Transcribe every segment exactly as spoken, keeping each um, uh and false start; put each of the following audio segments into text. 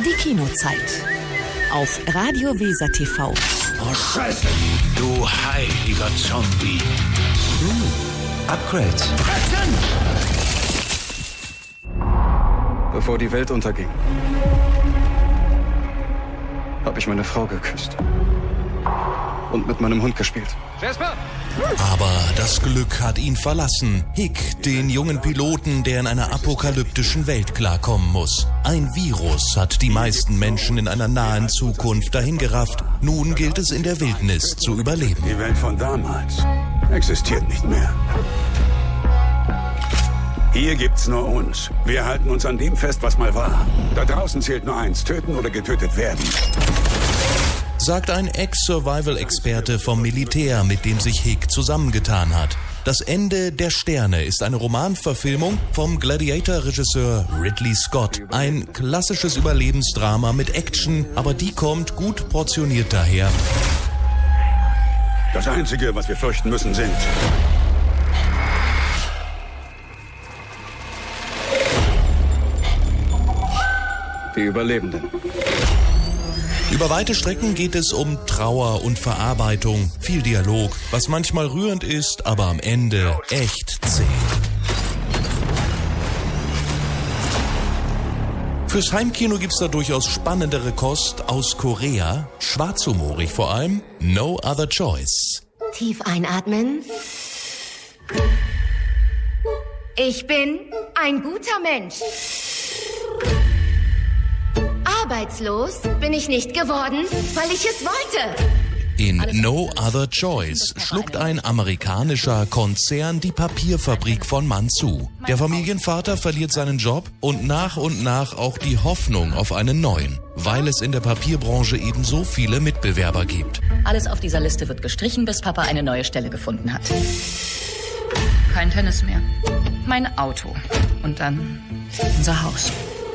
Die Kinozeit. Auf Radio Weser T V. Oh, Scheiße! Du heiliger Zombie. Hm, Upgrade. Bevor die Welt unterging, habe ich meine Frau geküsst. Und mit meinem Hund gespielt. Jasper! Aber das Glück hat ihn verlassen. Hick, den jungen Piloten, der in einer apokalyptischen Welt klarkommen muss. Ein Virus hat die meisten Menschen in einer nahen Zukunft dahingerafft. Nun gilt es in der Wildnis zu überleben. Die Welt von damals existiert nicht mehr. Hier gibt's nur uns. Wir halten uns an dem fest, was mal war. Da draußen zählt nur eins: töten oder getötet werden. Sagt ein Ex-Survival-Experte vom Militär, mit dem sich Hick zusammengetan hat. Das Ende der Sterne ist eine Romanverfilmung vom Gladiator-Regisseur Ridley Scott. Ein klassisches Überlebensdrama mit Action, aber die kommt gut portioniert daher. Das Einzige, was wir fürchten müssen, sind die Überlebenden. Über weite Strecken geht es um Trauer und Verarbeitung, viel Dialog, was manchmal rührend ist, aber am Ende echt zäh. Fürs Heimkino gibt's da durchaus spannendere Kost aus Korea, schwarzhumorig vor allem, No Other Choice. Tief einatmen. Ich bin ein guter Mensch. Arbeitslos bin ich nicht geworden, weil ich es wollte. In No Other Choice schluckt ein amerikanischer Konzern die Papierfabrik von Mann zu. Der Familienvater verliert seinen Job und nach und nach auch die Hoffnung auf einen neuen, weil es in der Papierbranche eben so viele Mitbewerber gibt. Alles auf dieser Liste wird gestrichen, bis Papa eine neue Stelle gefunden hat. Kein Tennis mehr. Mein Auto. Und dann unser Haus.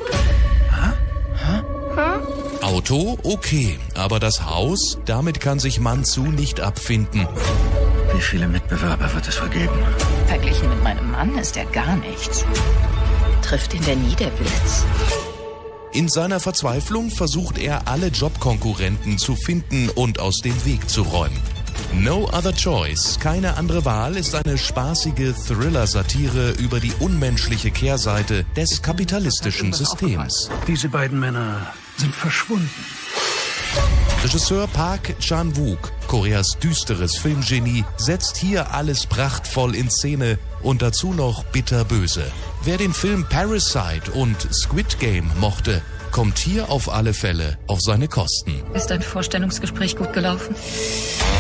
Auto, okay, aber das Haus, damit kann sich Manzu nicht abfinden. Wie viele Mitbewerber wird es wohl geben? Verglichen mit meinem Mann ist er gar nichts. Trifft ihn denn nie der Blitz? In seiner Verzweiflung versucht er, alle Jobkonkurrenten zu finden und aus dem Weg zu räumen. No Other Choice, keine andere Wahl, ist eine spaßige Thriller-Satire über die unmenschliche Kehrseite des kapitalistischen Systems. Diese beiden Männer sind verschwunden. Regisseur Park Chan-wook, Koreas düsteres Filmgenie, setzt hier alles prachtvoll in Szene und dazu noch bitterböse. Wer den Film Parasite und Squid Game mochte, kommt hier auf alle Fälle auf seine Kosten. Ist dein Vorstellungsgespräch gut gelaufen?